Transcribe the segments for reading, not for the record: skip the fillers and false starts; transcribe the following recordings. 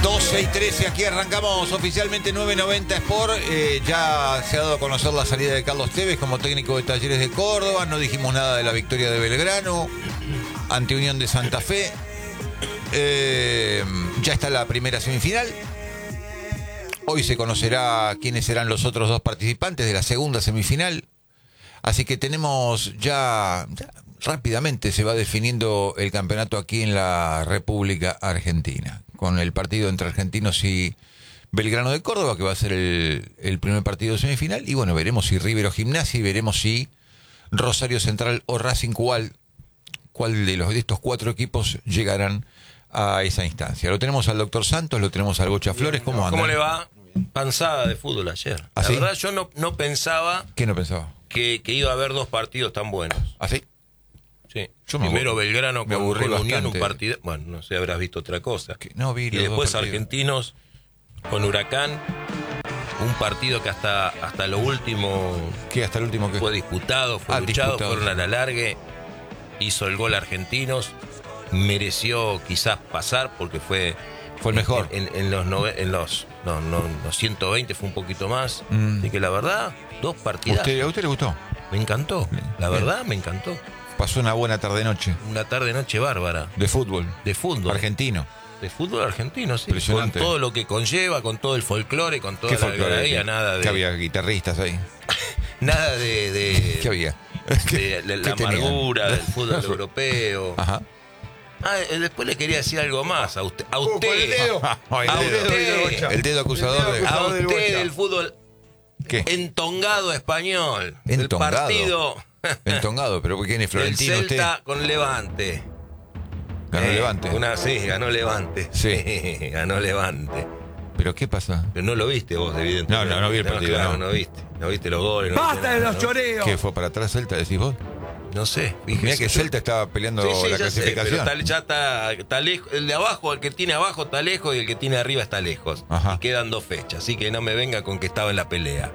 12:13, aquí arrancamos oficialmente 990 Sport. Ya se ha dado a conocer la salida de Carlos Tevez como técnico de Talleres de Córdoba. No dijimos nada de la victoria de Belgrano ante Unión de Santa Fe. Ya está la primera semifinal. Hoy se conocerá quiénes serán los otros dos participantes de la segunda semifinal. Así que tenemos ya rápidamente se va definiendo el campeonato aquí en la República Argentina, con el partido entre Argentinos y Belgrano de Córdoba, que va a ser el primer partido semifinal. Y bueno, veremos si River o Gimnasia, y veremos si Rosario Central o Racing, cuál de estos cuatro equipos llegarán a esa instancia. Lo tenemos al doctor Santos, lo tenemos al Bocha Flores. ¿Cómo anda? ¿Cómo le va? Panzada de fútbol ayer. ¿Ah, la sí? verdad, yo no pensaba. ¿Qué no pensaba? Que iba a haber dos partidos tan buenos. ¿Ah, sí? Sí. Yo Primero Belgrano me con aburrí Unión, bastante. un partido. Bueno, no sé, habrás visto otra cosa. No vi Y los después dos partidos. Argentinos con Huracán. Un partido que hasta lo último ¿Qué? ¿Hasta el último que fue disputado, fue luchado, disputado. fueron a la largue. Hizo el gol Argentinos. Mereció quizás pasar porque fue Fue el mejor. En los 120 fue un poquito más. Así que la verdad, dos partidas. ¿A usted le gustó? Me encantó. La verdad, me encantó. Pasó una buena tarde-noche Una tarde-noche bárbara. de fútbol. De fútbol. Argentino. De fútbol argentino, sí. Impresionante. Con todo lo que conlleva, con todo el folclore, con toda ¿Qué la folclore? algarabía, nada ¿Qué de. había guitarristas ahí? Nada de. ¿Qué había? De la ¿Qué tenían? amargura del fútbol europeo. Ajá. Después le quería decir algo más a usted. A Con usted. el dedo. Ay, A el dedo. usted. El dedo acusador de... A del usted Bocha. del fútbol ¿Qué? entongado español. Entongado. El partido Entongado, pero ¿quién es del Florentino usted? Celta con Levante. Ganó Levante. Sí, ganó Levante. Sí. Ganó Levante. ¿Pero qué pasa? Pero no lo viste vos, evidentemente. No vi el partido, Claro, no. no viste. No viste los goles. no ¡Basta viste de nada, los ¿no? choreos! ¿Qué fue para atrás Celta, decís vos? No sé. Mirá que Celta estaba peleando Sí, la ya sé, clasificación. pero ya está lejos. El de abajo, el que tiene abajo está lejos y el que tiene arriba está lejos. Ajá. Y quedan 2 fechas, así que no me venga con que estaba en la pelea.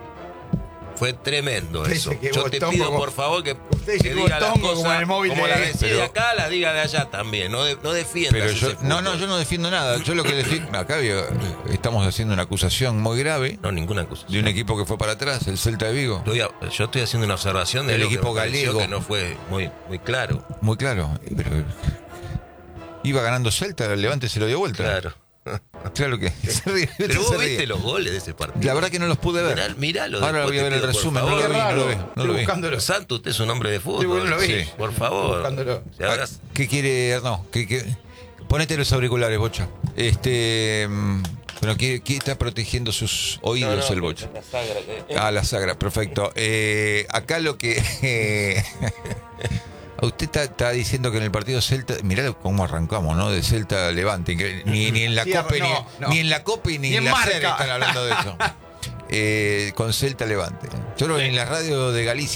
Fue tremendo Usted eso. se quedó Yo te tongo pido con- por favor que Usted se quedó diga las tongo cosas como en el móvil como de- las decís Pero- de acá, las diga de allá también. No defiendas Pero yo, ese fútbol. yo no defiendo nada. Yo lo que defiendo... Acá estamos haciendo una acusación muy grave No, ninguna cosa. de un equipo que fue para atrás, el Celta de Vigo. Yo estoy haciendo una observación de El algo que equipo me pareció galego. que no fue muy claro. Muy claro. Pero iba ganando Celta, el Levante se lo dio vuelta. Claro. Claro que se ríe. Pero se vos ríe. viste los goles de ese partido. La verdad que no los pude ver. Miralo. Ahora voy a ver el resumen. No lo vi, no lo vi. No Estoy lo vi. buscándolo. Santo, usted es un hombre de fútbol. Sí, bueno, lo vi. Sí. Por favor. Buscándolo. Si habrás- ¿Qué quiere? No, ponete los auriculares, Bocha. Bueno, ¿qué está protegiendo sus oídos el Bocha? la sagra, La sagra, perfecto. Acá lo que... a usted está diciendo que en el partido Celta... Mirá cómo arrancamos, ¿no? De Celta a Levante. Que ni en la Cierra, Copa no. ni en la Copa ni Ni en en la Marca. serie están hablando de eso. Con Celta Levante. Yo creo que en la radio de Galicia